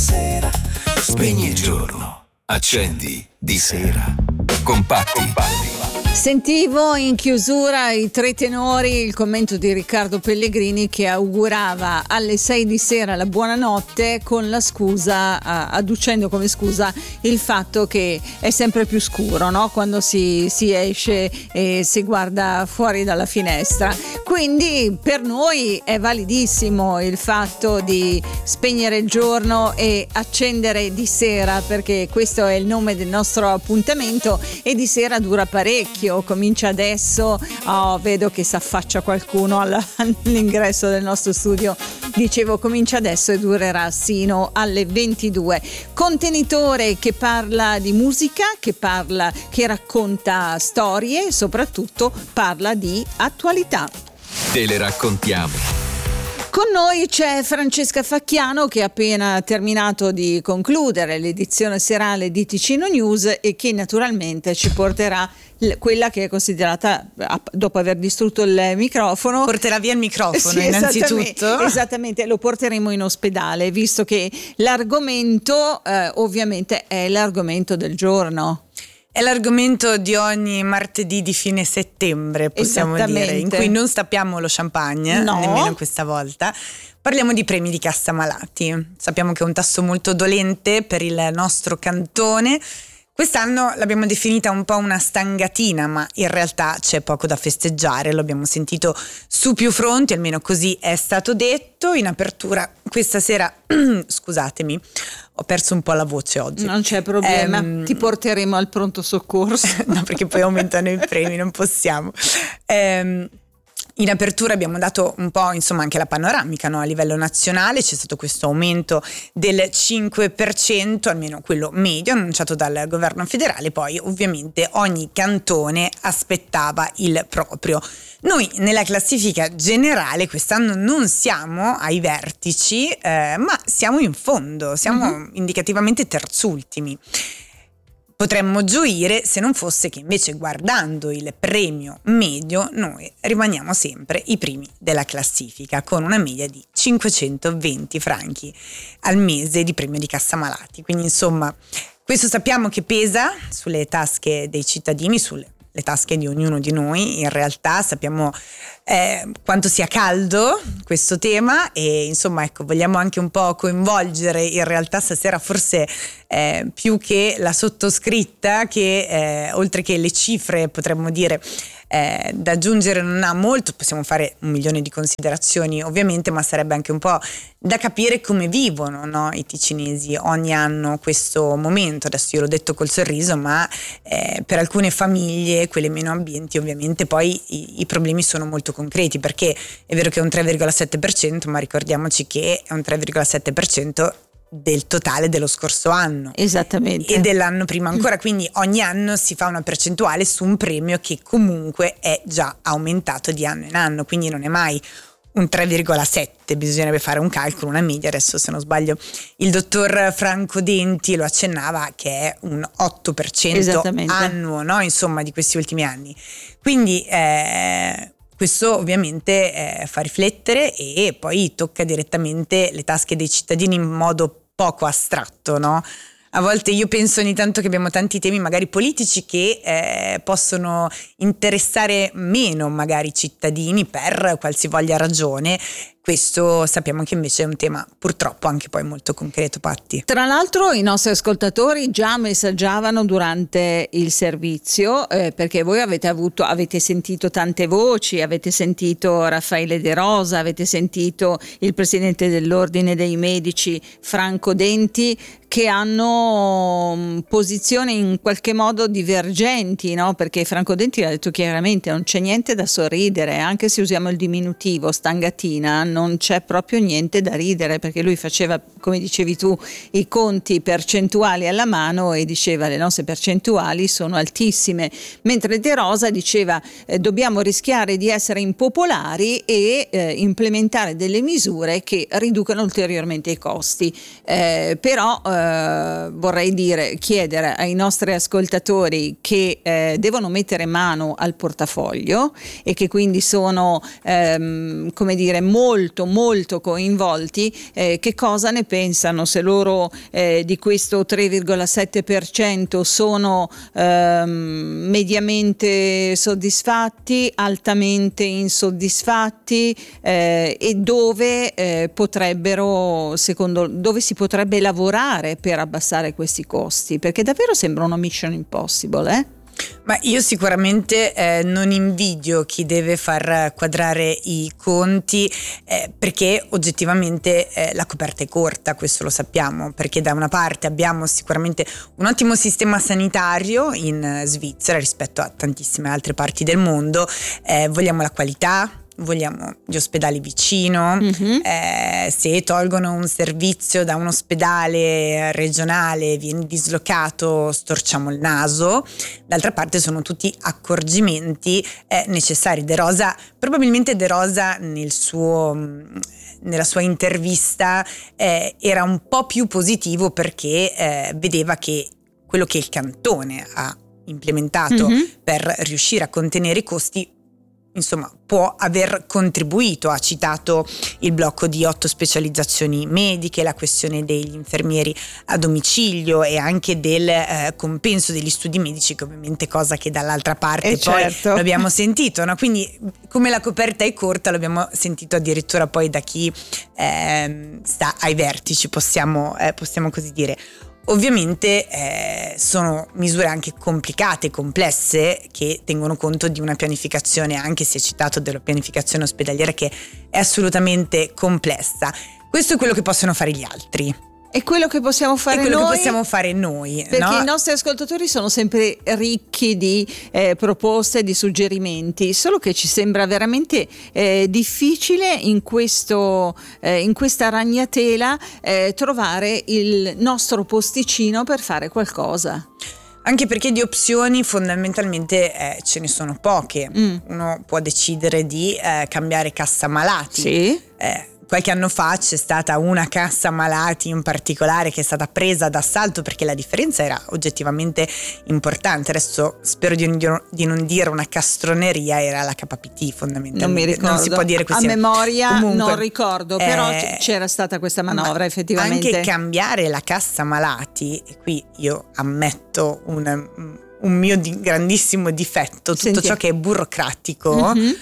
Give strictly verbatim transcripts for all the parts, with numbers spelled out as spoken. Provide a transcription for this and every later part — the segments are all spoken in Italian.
sera. Spegni il giorno, accendi di sera. Compatti. Compatti. Sentivo in chiusura i tre tenori il commento di Riccardo Pellegrini che augurava alle sei di sera la buonanotte con la scusa, adducendo come scusa il fatto che è sempre più scuro, no? Quando si, si esce e si guarda fuori dalla finestra. Quindi per noi è validissimo il fatto di spegnere il giorno e accendere di sera, perché questo è il nome del nostro appuntamento e di sera dura parecchio. Comincia adesso. Oh, vedo che si affaccia qualcuno all'ingresso del nostro studio. Dicevo, comincia adesso e durerà sino alle ventidue. Contenitore che parla di musica, che parla, che racconta storie e soprattutto parla di attualità. Te le raccontiamo. Con noi c'è Francesca Facchiano che ha appena terminato di concludere l'edizione serale di Ticino News e che naturalmente ci porterà quella che è considerata, dopo aver distrutto il microfono, porterà via il microfono, sì, innanzitutto. Esattamente, esattamente, lo porteremo in ospedale, visto che l'argomento eh, ovviamente è l'argomento del giorno. È l'argomento di ogni martedì di fine settembre, possiamo dire, in cui non stappiamo lo champagne, no. nemmeno questa volta. Parliamo di premi di cassa malati. Sappiamo che è un tasso molto dolente per il nostro cantone. Quest'anno l'abbiamo definita un po' una stangatina, ma in realtà c'è poco da festeggiare, lo abbiamo sentito su più fronti, almeno così è stato detto. In apertura questa sera, scusatemi, ho perso un po' la voce oggi. Non c'è problema, ehm, ti porteremo al pronto soccorso. No, perché poi aumentano i premi, non possiamo. Ehm, In apertura abbiamo dato un po', insomma, anche la panoramica, no? A livello nazionale c'è stato questo aumento del cinque per cento, almeno quello medio annunciato dal governo federale. Poi ovviamente ogni cantone aspettava il proprio. Noi nella classifica generale quest'anno non siamo ai vertici, eh, ma siamo in fondo, siamo mm-hmm. indicativamente terzultimi. Potremmo gioire se non fosse che invece, guardando il premio medio, noi rimaniamo sempre i primi della classifica, con una media di cinquecentoventi franchi al mese di premio di cassa malati. Quindi insomma, questo sappiamo che pesa sulle tasche dei cittadini, sulle le tasche di ognuno di noi. In realtà sappiamo eh, quanto sia caldo questo tema e insomma, ecco, vogliamo anche un po' coinvolgere in realtà stasera forse eh, più che la sottoscritta, che eh, oltre che le cifre potremmo dire eh, da aggiungere non ha molto. Possiamo fare un milione di considerazioni ovviamente, ma sarebbe anche un po' da capire come vivono, no, i ticinesi ogni anno questo momento. Adesso io l'ho detto col sorriso, ma eh, per alcune famiglie, quelle meno ambienti, ovviamente poi i, i problemi sono molto concreti, perché è vero che è un tre virgola sette per cento, ma ricordiamoci che è un tre virgola sette per cento del totale dello scorso anno. Esattamente. E dell'anno prima ancora, quindi ogni anno si fa una percentuale su un premio che comunque è già aumentato di anno in anno, quindi non è mai un tre virgola sette, bisognerebbe fare un calcolo, una media. Adesso, se non sbaglio, il dottor Franco Denti lo accennava che è un otto per cento annuo, no? Insomma, di questi ultimi anni. Quindi eh, questo ovviamente eh, fa riflettere e poi tocca direttamente le tasche dei cittadini in modo poco astratto, no? A volte io penso ogni tanto che abbiamo tanti temi magari politici che eh, possono interessare meno magari i cittadini per qualsivoglia ragione. Questo sappiamo che invece è un tema purtroppo anche poi molto concreto, Patti. Tra l'altro i nostri ascoltatori già messaggiavano durante il servizio, eh, perché voi avete avuto, avete sentito tante voci, avete sentito Raffaele De Rosa, avete sentito il presidente dell'Ordine dei Medici Franco Denti, che hanno um, posizioni in qualche modo divergenti, no? Perché Franco Denti ha detto chiaramente non c'è niente da sorridere, anche se usiamo il diminutivo stangatina, non c'è proprio niente da ridere, perché lui faceva, come dicevi tu, i conti percentuali alla mano e diceva le nostre percentuali sono altissime, mentre De Rosa diceva eh, dobbiamo rischiare di essere impopolari e eh, implementare delle misure che riducano ulteriormente i costi. Eh, però eh, vorrei dire, chiedere ai nostri ascoltatori che eh, devono mettere mano al portafoglio e che quindi sono ehm, come dire molto molto molto coinvolti, eh, che cosa ne pensano, se loro eh, di questo tre virgola sette per cento sono ehm, mediamente soddisfatti, altamente insoddisfatti, eh, e dove eh, potrebbero, secondo dove si potrebbe lavorare per abbassare questi costi, perché davvero sembra una mission impossible, eh? Ma io sicuramente eh, non invidio chi deve far quadrare i conti, eh, perché oggettivamente eh, la coperta è corta, questo lo sappiamo, perché da una parte abbiamo sicuramente un ottimo sistema sanitario in Svizzera rispetto a tantissime altre parti del mondo, eh, vogliamo la qualità, vogliamo gli ospedali vicino, mm-hmm. eh, se tolgono un servizio da un ospedale regionale, viene dislocato, storciamo il naso. D'altra parte sono tutti accorgimenti eh, necessari. De Rosa, probabilmente De Rosa nel suo, nella sua intervista eh, era un po' più positivo, perché eh, vedeva che quello che il cantone ha implementato mm-hmm. per riuscire a contenere i costi, insomma, può aver contribuito. Ha citato il blocco di otto specializzazioni mediche, la questione degli infermieri a domicilio e anche del eh, compenso degli studi medici, che ovviamente cosa che dall'altra parte eh poi certo. lo abbiamo sentito, no? Quindi come la coperta è corta, l'abbiamo sentito addirittura poi da chi eh, sta ai vertici, possiamo, eh, possiamo così dire. Ovviamente eh, sono misure anche complicate, complesse, che tengono conto di una pianificazione, anche si è citato della pianificazione ospedaliera, che è assolutamente complessa. Questo è quello che possono fare gli altri. È quello che possiamo fare è quello noi, che possiamo fare noi, perché no? I nostri ascoltatori sono sempre ricchi di eh, proposte, di suggerimenti, solo che ci sembra veramente eh, difficile in questo eh, in questa ragnatela eh, trovare il nostro posticino per fare qualcosa. Anche perché di opzioni fondamentalmente eh, ce ne sono poche. Mm. Uno può decidere di eh, cambiare cassa malati. Sì. Eh, Qualche anno fa c'è stata una cassa malati in particolare che è stata presa d'assalto, perché la differenza era oggettivamente importante. Adesso spero di non, di non dire una castroneria, era la K P T fondamentalmente. Non mi ricordo. Non si può dire così. A memoria Comunque, non ricordo, però eh, c'era stata questa manovra, ma effettivamente. Anche cambiare la cassa malati, e qui io ammetto un, un mio di, grandissimo difetto, tutto Senti. ciò che è burocratico. Mm-hmm.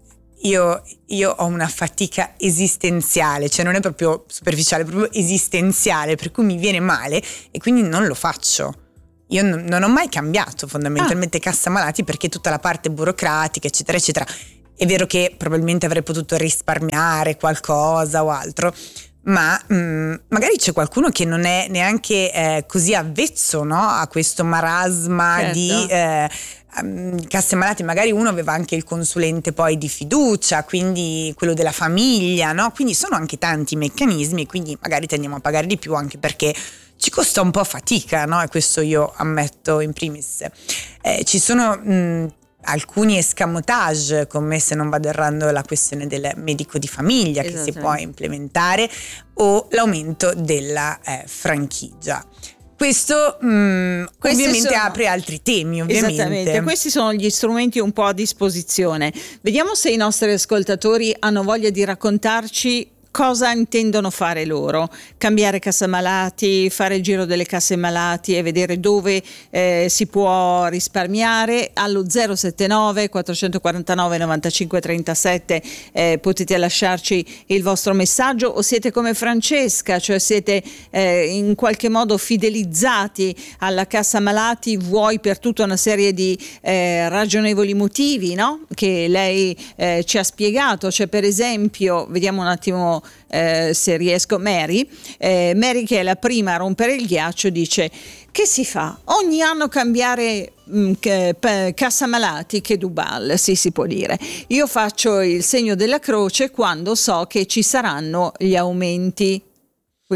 Io, io ho una fatica esistenziale, cioè non è proprio superficiale, è proprio esistenziale, per cui mi viene male e quindi non lo faccio. Io non, non ho mai cambiato fondamentalmente ah. cassa malati, perché tutta la parte burocratica, eccetera, eccetera. È vero che probabilmente avrei potuto risparmiare qualcosa o altro, ma mh, magari c'è qualcuno che non è neanche eh, così avvezzo, no, a questo marasma certo. di eh, casse malati. Magari uno aveva anche il consulente poi di fiducia, quindi quello della famiglia, no? Quindi sono anche tanti meccanismi, quindi magari tendiamo a pagare di più anche perché ci costa un po' fatica, no? E questo io ammetto in primis. Eh, ci sono mh, alcuni escamotage, come, se non vado errando, la questione del medico di famiglia che si può implementare, o l'aumento della eh, franchigia. Questo mh, ovviamente sono, apre altri temi, ovviamente. Esattamente, questi sono gli strumenti un po' a disposizione. Vediamo se i nostri ascoltatori hanno voglia di raccontarci cosa intendono fare loro. Cambiare cassa malati, fare il giro delle casse malati e vedere dove eh, si può risparmiare. Allo zero sette nove quattro quattro nove nove cinque tre sette eh, potete lasciarci il vostro messaggio, o siete come Francesca, cioè siete eh, in qualche modo fidelizzati alla cassa malati, vuoi per tutta una serie di eh, ragionevoli motivi, no? Che lei eh, ci ha spiegato. Cioè, per esempio, vediamo un attimo Eh, se riesco, Mary eh, Mary, che è la prima a rompere il ghiaccio, dice: che si fa? Ogni anno cambiare mh, che, p- cassa malati, che Dubal, sì, si può dire. Io faccio il segno della croce quando so che ci saranno gli aumenti. Quindi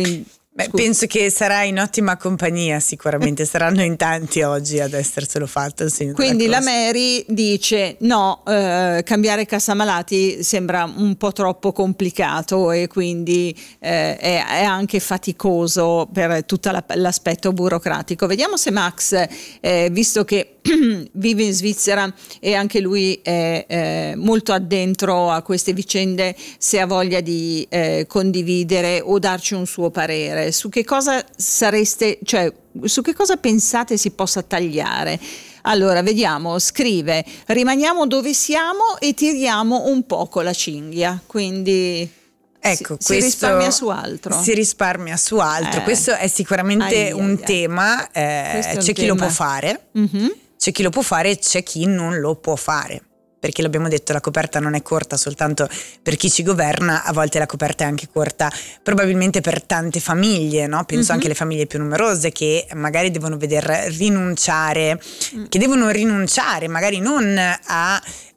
Beh, penso che sarà in ottima compagnia, sicuramente saranno in tanti oggi ad esserselo fatto il segno Quindi della la croce. Mary dice no, eh, cambiare cassa malati sembra un po' troppo complicato e quindi eh, è, è anche faticoso per tutto la, l'aspetto burocratico. Vediamo se Max, eh, visto che vive in Svizzera e anche lui è eh, molto addentro a queste vicende, se ha voglia di eh, condividere o darci un suo parere su che cosa sareste, cioè su che cosa pensate si possa tagliare. Allora vediamo, scrive: rimaniamo dove siamo e tiriamo un poco la cinghia, quindi Ecco, si, si risparmia su altro. Si risparmia su altro. Eh. Questo è sicuramente Ai, un ai, ai. tema. Eh, Questo è c'è un chi tema. lo può fare, Mm-hmm. c'è chi lo può fare e c'è chi non lo può fare. Perché l'abbiamo detto, la coperta non è corta soltanto per chi ci governa, a volte la coperta è anche corta probabilmente per tante famiglie, no? Penso Mm-hmm. anche alle famiglie più numerose che magari devono veder rinunciare, mm. che devono rinunciare magari non a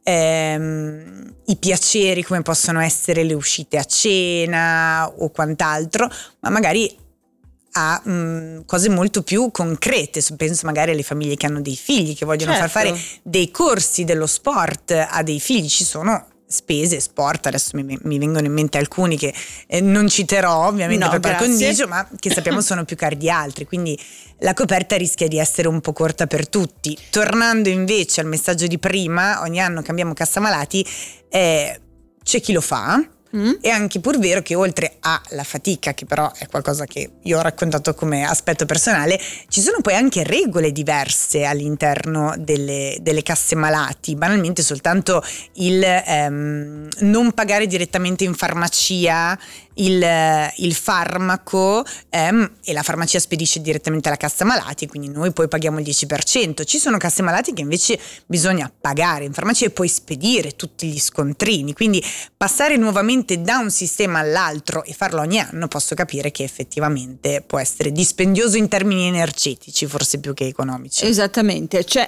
ehm, i piaceri come possono essere le uscite a cena o quant'altro, ma magari a mh, cose molto più concrete. Penso magari alle famiglie che hanno dei figli, che vogliono certo. far fare dei corsi dello sport a dei figli. Ci sono spese, sport, adesso mi, mi vengono in mente alcuni che eh, non citerò ovviamente no, per par grazie. condicio, ma che sappiamo sono più cari di altri, quindi la coperta rischia di essere un po' corta per tutti. Tornando invece al messaggio di prima, ogni anno cambiamo cassa malati, eh, c'è chi lo fa. Mm. È anche pur vero che oltre alla fatica, che però è qualcosa che io ho raccontato come aspetto personale, ci sono poi anche regole diverse all'interno delle, delle casse malati. Banalmente soltanto il ehm, non pagare direttamente in farmacia il, il farmaco ehm, e la farmacia spedisce direttamente alla cassa malati, quindi noi poi paghiamo il dieci per cento. Ci sono casse malati che invece bisogna pagare in farmacia e poi spedire tutti gli scontrini, quindi passare nuovamente da un sistema all'altro e farlo ogni anno posso capire che effettivamente può essere dispendioso in termini energetici, forse più che economici. Esattamente, c'è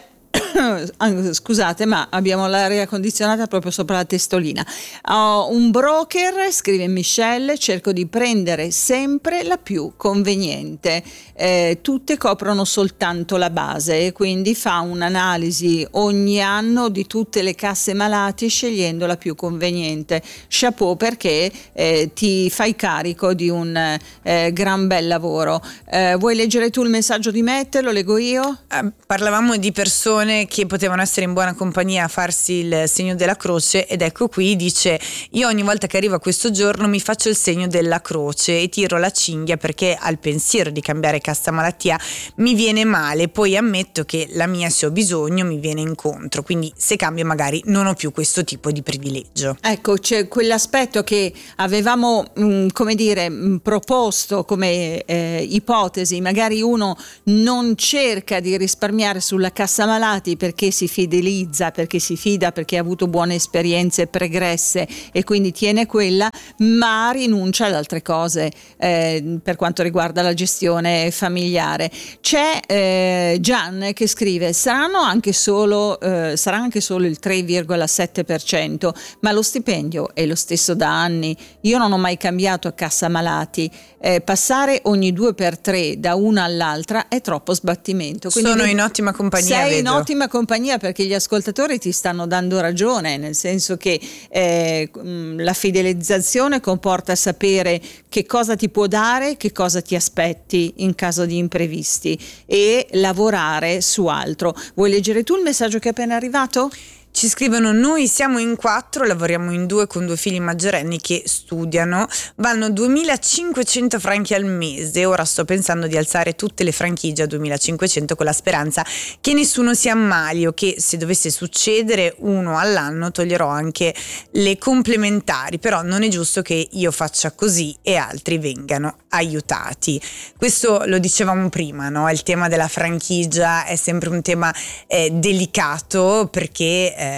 scusate ma abbiamo l'aria condizionata proprio sopra la testolina. Ho un broker, scrive Michelle, cerco di prendere sempre la più conveniente, eh, tutte coprono soltanto la base, quindi fa un'analisi ogni anno di tutte le casse malati scegliendo la più conveniente. Chapeau, perché eh, ti fai carico di un eh, gran bel lavoro. Eh, vuoi leggere tu il messaggio di Mette? Lo leggo io? Eh, parlavamo di persone che potevano essere in buona compagnia a farsi il segno della croce, ed ecco qui dice: io ogni volta che arriva questo giorno mi faccio il segno della croce e tiro la cinghia perché al pensiero di cambiare cassa malattia mi viene male, poi ammetto che la mia, se ho bisogno, mi viene incontro, quindi se cambio magari non ho più questo tipo di privilegio. Ecco, c'è quell'aspetto che avevamo mh, come dire mh, proposto come eh, ipotesi. Magari uno non cerca di risparmiare sulla cassa malati perché si fidelizza, perché si fida, perché ha avuto buone esperienze pregresse e quindi tiene quella, ma rinuncia ad altre cose eh, per quanto riguarda la gestione familiare. C'è eh, Gian che scrive: saranno anche solo eh, sarà anche solo il tre virgola sette per cento, ma lo stipendio è lo stesso da anni. Io non ho mai cambiato a cassa malati, eh, passare ogni due per tre da una all'altra è troppo sbattimento. Quindi sono in ottima compagnia, sei vedo. in ottima compagnia, perché gli ascoltatori ti stanno dando ragione, nel senso che eh, la fidelizzazione comporta sapere che cosa ti può dare, che cosa ti aspetti in caso di imprevisti e lavorare su altro. Vuoi leggere tu il messaggio che è appena arrivato? Ci scrivono: noi siamo in quattro, lavoriamo in due con due figli maggiorenni che studiano, vanno duemilacinquecento franchi al mese, ora sto pensando di alzare tutte le franchigie a duemilacinquecento con la speranza che nessuno si ammali o che, se dovesse succedere uno all'anno, toglierò anche le complementari, però non è giusto che io faccia così e altri vengano aiutati. Questo lo dicevamo prima, no? Il tema della franchigia è sempre un tema eh, delicato, perché eh,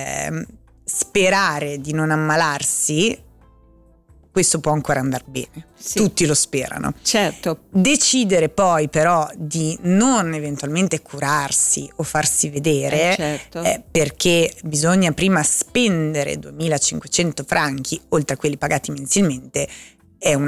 sperare di non ammalarsi, questo può ancora andare bene, sì. Tutti lo sperano. Certo. Decidere poi però di non eventualmente curarsi o farsi vedere, eh, certo. eh, perché bisogna prima spendere duemilacinquecento franchi oltre a quelli pagati mensilmente, è un altro.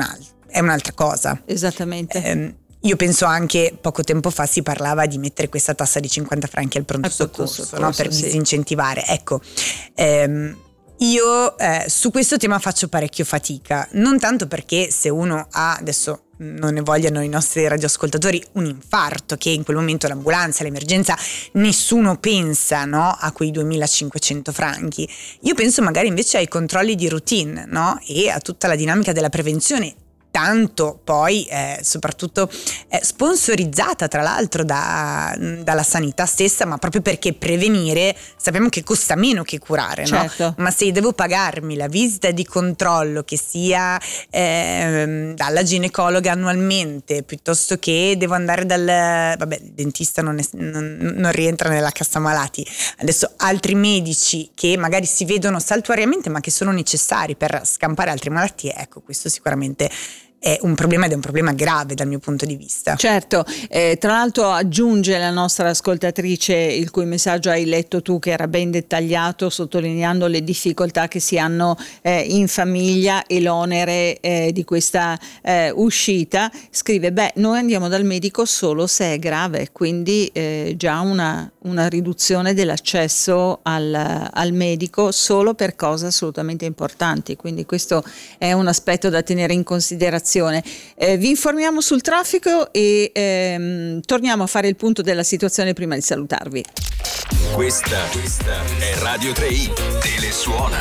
è un'altra cosa. Esattamente. Eh, io penso anche, poco tempo fa si parlava di mettere questa tassa di cinquanta franchi al pronto Al pronto soccorso, soccorso, no? Per sì. disincentivare. Ecco, ehm, io eh, su questo tema faccio parecchio fatica, non tanto perché se uno ha, adesso non ne vogliano i nostri radioascoltatori, un infarto, che in quel momento l'ambulanza, l'emergenza, nessuno pensa, no, a quei duemilacinquecento franchi. Io penso magari invece ai controlli di routine, no, e a tutta la dinamica della prevenzione, tanto poi eh, soprattutto eh, sponsorizzata tra l'altro da, dalla sanità stessa, ma proprio perché prevenire sappiamo che costa meno che curare, certo. no? Ma se devo pagarmi la visita di controllo, che sia eh, dalla ginecologa annualmente, piuttosto che devo andare dal vabbè il dentista non, è, non, non rientra nella cassa malati, adesso altri medici che magari si vedono saltuariamente ma che sono necessari per scampare altre malattie, ecco, questo sicuramente è un problema ed è un problema grave dal mio punto di vista. Certo, eh, tra l'altro aggiunge la nostra ascoltatrice, il cui messaggio hai letto tu, che era ben dettagliato, sottolineando le difficoltà che si hanno eh, in famiglia e l'onere eh, di questa eh, uscita, scrive: beh, noi andiamo dal medico solo se è grave, quindi eh, già una, una riduzione dell'accesso al, al medico solo per cose assolutamente importanti, quindi questo è un aspetto da tenere in considerazione. Eh, vi informiamo sul traffico e ehm, torniamo a fare il punto della situazione prima di salutarvi. Questa, questa è Radio tre i, Telesuona.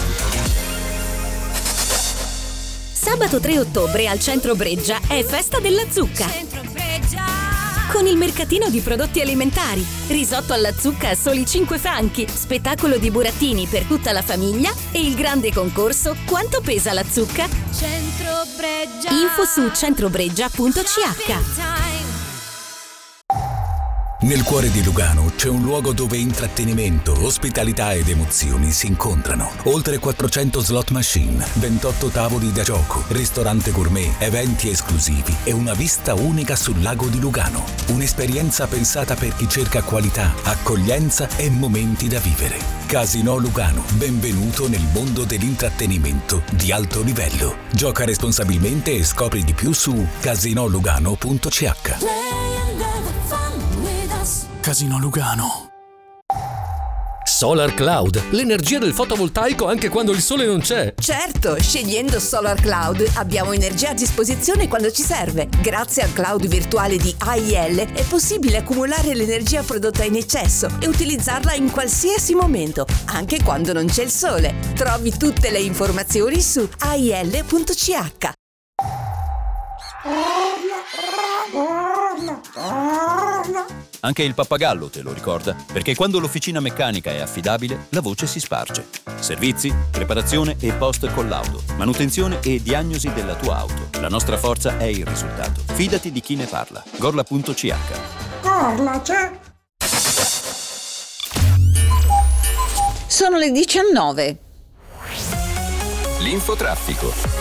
Sabato tre ottobre al Centro Breggia è Festa della Zucca. Con il mercatino di prodotti alimentari, risotto alla zucca a soli cinque franchi, spettacolo di burattini per tutta la famiglia e il grande concorso Quanto pesa la zucca? Centro Breggia. Info su centrobreggia punto c h. Nel cuore di Lugano c'è un luogo dove intrattenimento, ospitalità ed emozioni si incontrano. Oltre quattrocento slot machine, ventotto tavoli da gioco, ristorante gourmet, eventi esclusivi e una vista unica sul lago di Lugano. Un'esperienza pensata per chi cerca qualità, accoglienza e momenti da vivere. Casino Lugano, benvenuto nel mondo dell'intrattenimento di alto livello. Gioca responsabilmente e scopri di più su casino lugano punto c h. Casino Lugano. Solar Cloud, l'energia del fotovoltaico anche quando il sole non c'è. Certo, scegliendo Solar Cloud abbiamo energia a disposizione quando ci serve. Grazie al cloud virtuale di A I L è possibile accumulare l'energia prodotta in eccesso e utilizzarla in qualsiasi momento, anche quando non c'è il sole. Trovi tutte le informazioni su A I L punto c h. Anche il pappagallo te lo ricorda, perché quando l'officina meccanica è affidabile, la voce si sparge. Servizi, preparazione e post collaudo, manutenzione e diagnosi della tua auto. La nostra forza è il risultato. Fidati di chi ne parla. gorla punto c h. Gorla c'è. Sono le diciannove. L'infotraffico.